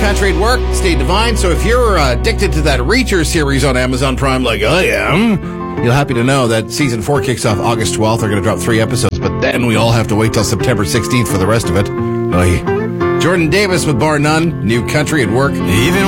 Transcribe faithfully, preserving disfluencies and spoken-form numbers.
Country at Work, Stay Divine. So if you're uh, addicted to that Reacher series on Amazon Prime like I am, you'll happy to know that season four kicks off August twelfth. They're going to drop three episodes, but then we all have to wait till September sixteenth for the rest of it. Oy. Jordan Davis with Bar None, New Country at Work. Even